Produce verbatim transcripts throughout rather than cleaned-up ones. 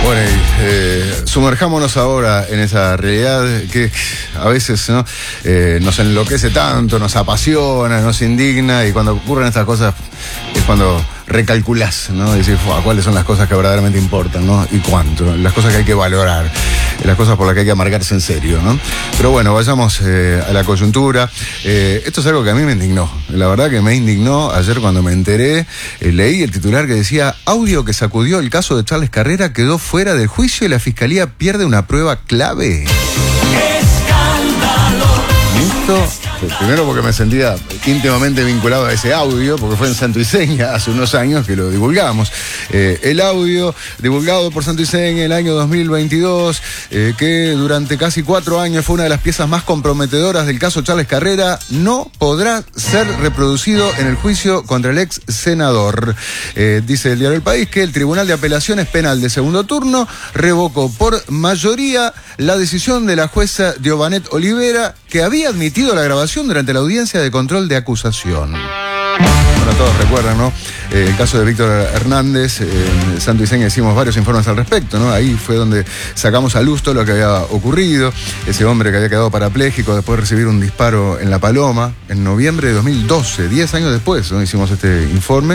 Bueno, y, eh, sumerjámonos ahora en esa realidad que a veces, ¿no? eh, nos enloquece tanto, nos apasiona, nos indigna, y cuando ocurren estas cosas es cuando recalculás, ¿no? Y decís, ¿cuáles son las cosas que verdaderamente importan, ¿no? Y cuánto, las cosas que hay que valorar, las cosas por las que hay que amargarse en serio, ¿no? Pero bueno, vayamos eh, a la coyuntura. Eh, esto es algo que a mí me indignó. La verdad que me indignó ayer cuando me enteré. Eh, leí el titular que decía: audio que sacudió el caso de Charles Carrera quedó fuera del juicio y la fiscalía pierde una prueba clave. ¿Listo? Primero porque me sentía íntimamente vinculado a ese audio, porque fue en Santo Iseña hace unos años que lo divulgamos. Eh, el audio divulgado por Santo Iseña en el año dos mil veintidós, eh, que durante casi cuatro años fue una de las piezas más comprometedoras del caso Charles Carrera, no podrá ser reproducido en el juicio contra el ex senador. Eh, dice el diario El País que el Tribunal de Apelaciones Penal de segundo turno revocó por mayoría la decisión de la jueza Giovanet Olivera, que había admitido la grabación durante la audiencia de control de acusación. Bueno, todos recuerdan, ¿no? Eh, el caso de Víctor Hernández. En Santo Iseña hicimos varios informes al respecto, ¿no? Ahí fue donde sacamos a luz todo lo que había ocurrido. Ese hombre que había quedado parapléjico después de recibir un disparo en La Paloma, en noviembre de dos mil doce, diez años después, ¿no? Hicimos este informe.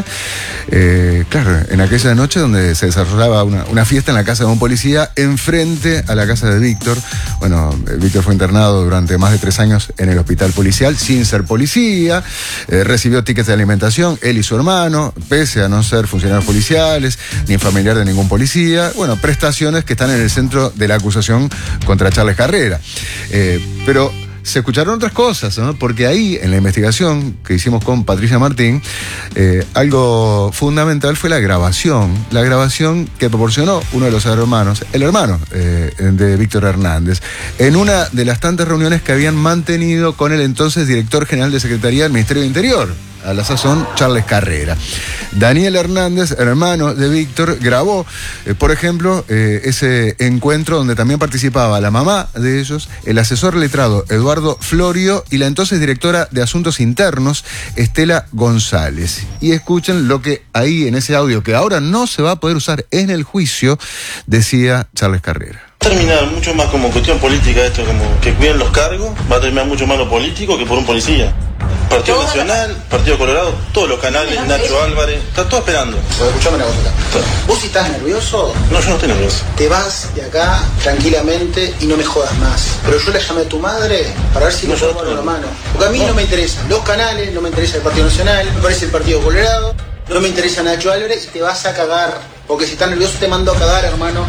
Eh, claro, en aquella noche donde se desarrollaba una, una fiesta en la casa de un policía enfrente a la casa de Víctor. Bueno, Víctor fue internado durante más de tres años en el hospital policial sin ser policía. Eh, recibió tickets de alimentación, él y su hermano, pese a no ser funcionarios policiales, ni familiar de ningún policía. Bueno, prestaciones que están en el centro de la acusación contra Charles Carrera. Eh, pero se escucharon otras cosas, ¿no? Porque ahí, en la investigación que hicimos con Patricia Martín, eh, algo fundamental fue la grabación. La grabación que proporcionó uno de los hermanos, el hermano eh, de Víctor Hernández, en una de las tantas reuniones que habían mantenido con el entonces director general de Secretaría del Ministerio de Interior, a la sazón Charles Carrera. Daniel Hernández, hermano de Víctor, grabó, eh, por ejemplo, eh, ese encuentro donde también participaba la mamá de ellos, el asesor letrado Eduardo Florio y la entonces directora de Asuntos Internos, Estela González. Y escuchen lo que ahí en ese audio, que ahora no se va a poder usar en el juicio, decía Charles Carrera. Va a terminar mucho más como cuestión política esto, como que cuiden los cargos, va a terminar mucho más lo político que por un policía. Partido Nacional, Partido Colorado, todos los canales, Nacho Álvarez, está todo esperando. Pues escuchame una cosa. ¿Vos si estás nervioso? No, yo no estoy nervioso. Te vas de acá tranquilamente y no me jodas más. Pero yo la llamé a tu madre para ver si no, me puedo dar una mano. Porque a mí no. no me interesan los canales, no me interesa el Partido Nacional, me parece el Partido Colorado, no me interesa Nacho Álvarez y te vas a cagar. Porque si estás nervioso te mando a cagar, hermano.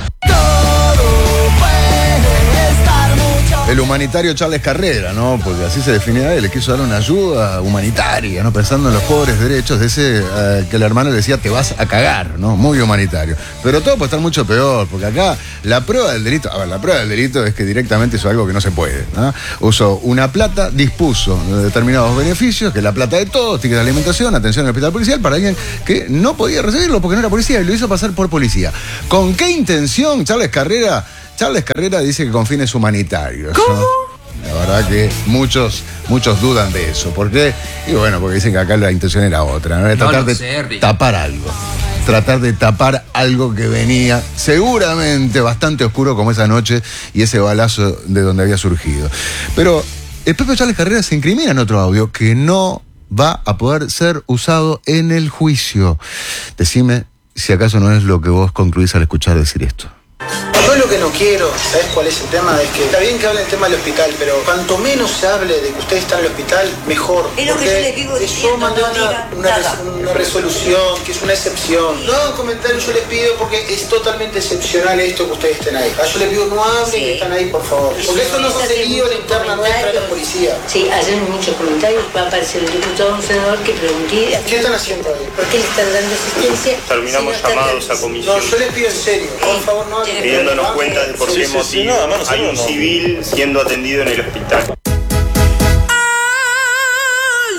El humanitario Charles Carrera, ¿no? Porque así se definía él, le quiso dar una ayuda humanitaria, ¿no? Pensando en los pobres derechos de ese uh, que el hermano le decía, te vas a cagar, ¿no? Muy humanitario. Pero todo puede estar mucho peor, porque acá la prueba del delito, a ver, la prueba del delito es que directamente hizo algo que no se puede, ¿no? Usó una plata, dispuso de determinados beneficios, que es la plata de todos, tickets de alimentación, atención al hospital policial, para alguien que no podía recibirlo porque no era policía, y lo hizo pasar por policía. ¿Con qué intención Charles Carrera? Charles Carrera dice que con fines humanitarios. ¿Cómo? La verdad que muchos, muchos dudan de eso. ¿Por qué? Y bueno, porque dicen que acá la intención era otra, ¿no? Era tratar de sé, tapar algo. Tratar de tapar algo que venía seguramente bastante oscuro como esa noche y ese balazo de donde había surgido. Pero el propio Charles Carrera se incrimina en otro audio que no va a poder ser usado en el juicio. Decime si acaso no es lo que vos concluís al escuchar decir esto. Yo lo que no quiero, ¿sabes cuál es el tema? Es que está bien que hablen del tema del hospital, pero cuanto menos se hable de que usted está en el hospital, mejor. Es lo que yo les digo diciendo, yo mandé una, una, res, una resolución, que es una excepción. No hagan comentarios, yo les pido, porque es totalmente excepcional esto que ustedes estén ahí. Yo les pido, no hablen sí. que están ahí, por favor. Porque esto no se seguido en la interna nuestra de la policía. Sí, hacen muchos comentarios, va a aparecer el diputado, un senador que pregunté. ¿Qué están haciendo ahí? ¿Por qué le están dando asistencia? Terminamos si no llamados a comisión. No, yo les pido en serio, por favor, no hablen. Nos cuenta de por qué sí, motivo sí, no, no, hay un no. civil siendo atendido en el hospital. Ayúdame, Dios.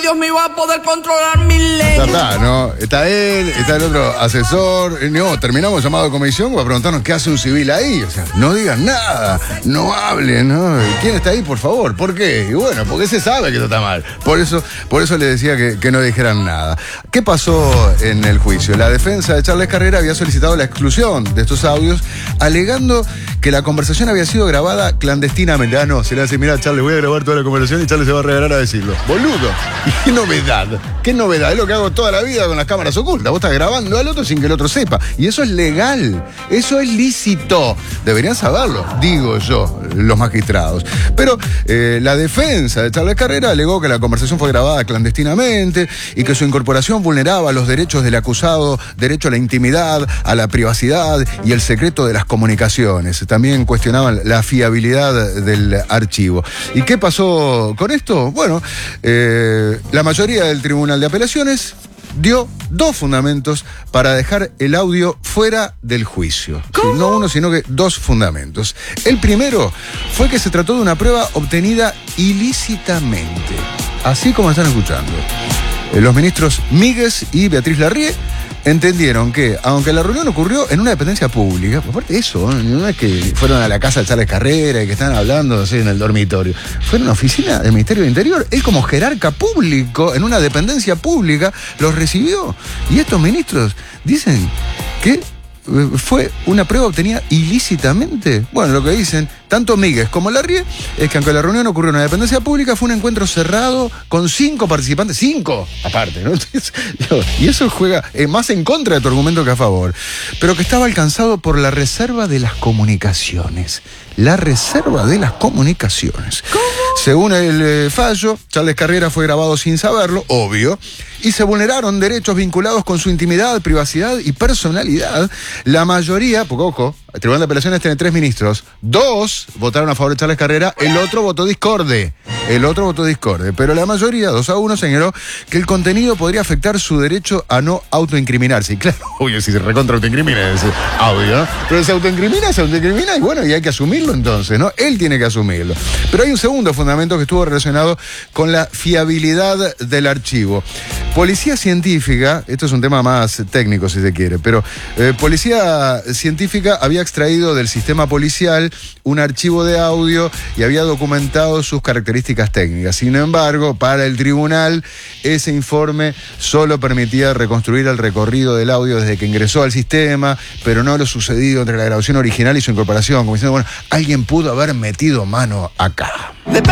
Dios me iba a poder controlar mi lengua. Ya está, ¿no? Está él, está el otro asesor. No, terminamos llamado de comisión para preguntarnos qué hace un civil ahí. O sea, no digan nada, no hablen, ¿no? ¿Quién está ahí, por favor? ¿Por qué? Y bueno, porque se sabe que eso está mal. Por eso, por eso le decía que, que no dijeran nada. ¿Qué pasó en el juicio? La defensa de Charles Carrera había solicitado la exclusión de estos audios, alegando que la conversación había sido grabada clandestinamente. Ah, no, se le hace, mira, Charles, voy a grabar toda la conversación y Charles se va a regalar a decirlo. Boludo. ¿Y qué novedad? ¿Qué novedad? Es lo que hago toda la vida con las cámaras ocultas. Vos estás grabando al otro sin que el otro sepa. Y eso es legal. Eso es lícito. Deberían saberlo, digo yo, los magistrados. Pero eh, la defensa de Charles Carrera alegó que la conversación fue grabada clandestinamente y que su incorporación vulneraba los derechos del acusado, derecho a la intimidad, a la privacidad y el secreto de las comunicaciones. También cuestionaban la fiabilidad del archivo. ¿Y qué pasó con esto? Bueno, eh, la mayoría del Tribunal de Apelaciones dio dos fundamentos para dejar el audio fuera del juicio. Sí, no uno, sino que dos fundamentos. El primero fue que se trató de una prueba obtenida ilícitamente, así como están escuchando. Eh, los ministros Míguez y Beatriz Larrié entendieron que, aunque la reunión ocurrió en una dependencia pública, aparte de eso, no es que fueron a la casa de Charles Carrera y que están hablando así en el dormitorio, fue en una oficina del Ministerio de Interior. Él, como jerarca público en una dependencia pública, los recibió. Y estos ministros dicen que fue una prueba obtenida ilícitamente. Bueno, lo que dicen tanto Míguez como Larrié es que aunque la reunión ocurrió en una dependencia pública, fue un encuentro cerrado con cinco participantes, cinco aparte, ¿no? Y eso juega eh, más en contra de tu argumento que a favor, pero que estaba alcanzado por la reserva de las comunicaciones. La reserva de las comunicaciones. ¿Cómo? Según el eh, fallo, Charles Carrera fue grabado sin saberlo, obvio, y se vulneraron derechos vinculados con su intimidad, privacidad y personalidad. La mayoría, porque ojo, el Tribunal de Apelaciones tiene tres ministros, dos votaron a favor de Charles Carrera, el otro votó discorde, el otro votó discorde, pero la mayoría, dos a uno, señaló que el contenido podría afectar su derecho a no autoincriminarse. Y claro, obvio, si se recontra autoincrimina ese audio, ¿no? Pero se autoincrimina, se autoincrimina y bueno, y hay que asumirlo entonces, ¿no? Él tiene que asumirlo. Pero hay un segundo fundamento que estuvo relacionado con la fiabilidad del archivo. Policía científica, esto es un tema más técnico si se quiere, pero eh, Policía científica había extraído del sistema policial un archivo de audio y había documentado sus características técnicas. Sin embargo, para el tribunal, ese informe solo permitía reconstruir el recorrido del audio desde que ingresó al sistema, pero no lo sucedido entre la grabación original y su incorporación, como diciendo, bueno, alguien pudo haber metido mano acá.